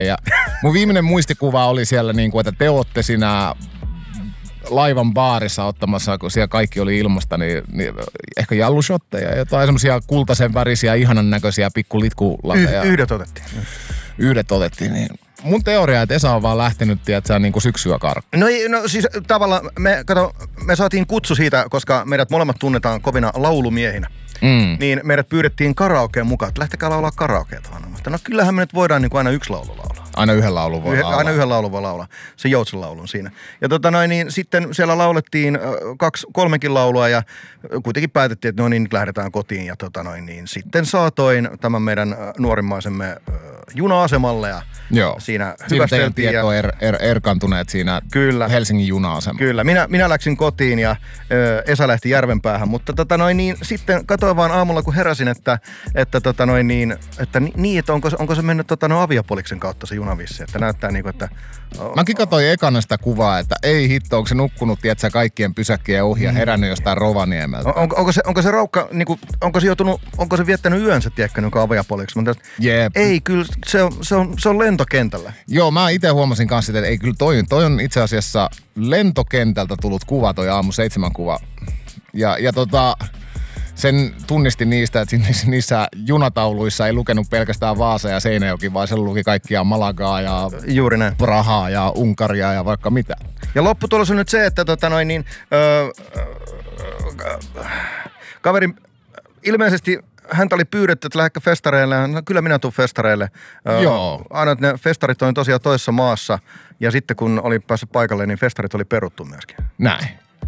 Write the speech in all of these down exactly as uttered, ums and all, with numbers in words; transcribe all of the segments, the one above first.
ja mun viimeinen muistikuva oli siellä niin kuin, että te ootte siinä laivan baarissa ottamassa, kun siellä kaikki oli ilmasta, niin, niin ehkä jallushotteja ja jotain semmosia kultaisen värisiä, ihanan näköisiä pikkulitkulateja. Y- yhdet otettiin. Yhdet otettiin, niin. Mun teoria, että Esa on vaan lähtenyt, tiedätkö, niin kuin syksyä karkkuun. No, no siis tavallaan me, kato, me saatiin kutsu siitä, koska meidät molemmat tunnetaan kovina laulumiehinä. Mm. Niin meidät pyydettiin karaokeen mukaan, että lähtekää laulaa karaokeet. No kyllähän me nyt voidaan niin kuin aina yksi laulu laulaa. Aina yhden laulun voi Yh, laulaa. Aina yhden laulun voi laulaa. Se Joutsen laulun siinä. Ja tota noin, niin sitten siellä laulettiin kaksi, kolmekin laulua ja kuitenkin päätettiin, että no niin, nyt lähdetään kotiin. Ja tota noin, niin sitten saatoin tämän meidän nuorimmaisemme juna-asemalle ja Joo. siinä Siinä hyvästeltiin. teidän tieto er, er, erkantuneet siinä Kyllä. Helsingin juna-asemalla. Kyllä, minä, minä läksin kotiin ja ö, Esa lähti Järvenpäähän, mutta tota noin, niin, sitten katsoin vaan aamulla, kun heräsin, että, että, tota noin, niin, että niin, että onko, onko se mennyt tota, no, aviapoliksen kautta se junavissi, että näyttää niin kuin, että... O, Mäkin katsoin ekana sitä kuvaa, että ei hitto, onko se nukkunut, tiedätkö, kaikkien pysäkkien ohi ja herännyt jostain Rovaniemeltä. on, onko, onko, se, onko se raukka, niin kuin, onko se joutunut, onko se viettänyt yönsä, tiedätkö, niin aviapoliksi? Jep. Ei, kyllä se on, se on, se on lentokentällä. Joo, mä itse huomasin kanssa, että ei kyllä toi, toi on itse asiassa lentokentältä tullut kuva, toi aamu seitsemän kuva. Ja, ja tota, sen tunnistin niistä, että niissä junatauluissa ei lukenut pelkästään Vaasa ja Seinäjoki, vaan se luki kaikkia Malagaa ja Juuri näin. Prahaa ja Unkaria ja vaikka mitä. Ja lopputulos on nyt se, että tota noin niin, öö, öö, kaveri ilmeisesti häntä oli pyydetty, että lähdekö festareille. No kyllä minä tuun festareille. Joo. Aina, että ne festarit on tosiaan toisessa maassa. Ja sitten kun oli päässyt paikalle, niin festarit oli peruttu myöskin. Näin.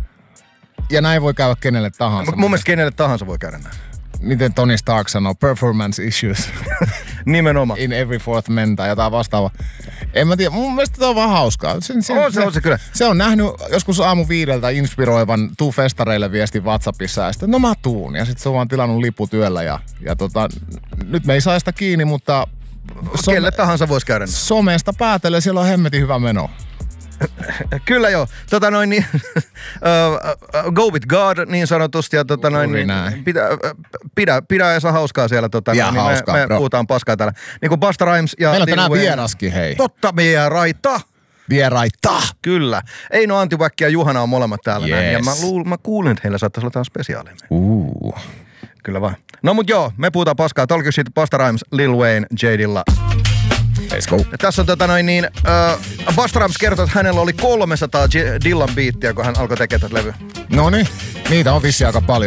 Ja näin voi käydä kenelle tahansa. M- mun mielestä kenelle tahansa voi käydä näin. Miten Tony Stark sanoo, performance issues. Nimenomaan. In every fourth man tai jotain vastaavaa. En mä tiedä, mun mielestä tämä on vaan hauskaa. Se, se, on, se, se on se kyllä. Se on nähnyt joskus aamu viideltä inspiroivan tuu festareille viestin WhatsAppissa ja sitten no mä tuun. Ja sitten se on vaan tilannut liputyöllä ja, ja tota, nyt me ei saa sitä kiinni, mutta... Some, Kelle tahansa voisi käydä näin. Somesta päätellen siellä on hemmetin hyvä meno. Kyllä joo. Tota noin niin, uh, go with God niin sanotusti ja tota noin niin, pidä, pidä, pidä Esa hauskaa siellä tota noin, niin hauskaa, me, me puhutaan paskaa täällä. Niin kuin Busta Rhymes ja... Meillä on tänään vieraskin, hei. Totta, vieraita. Vieraita. Kyllä. Eino Antiväkki ja Juhana on molemmat täällä yes. näin. Ja mä, luul, mä kuulin, että heillä saattaisi olla jotain spesiaalia. Uh. Kyllä vaan. No mut joo, me puhutaan paskaa. Talk Shit, Busta Rhymes, Lil Wayne, J Dilla. Let's go. Ja tässä on tota noin niin, uh, Busta Rhymes kertoo, että hänellä oli kolmesataa J- Dillan biittiä, kun hän alkoi tekemään tätä levyä. Noniin, niitä on vissiin aika paljon.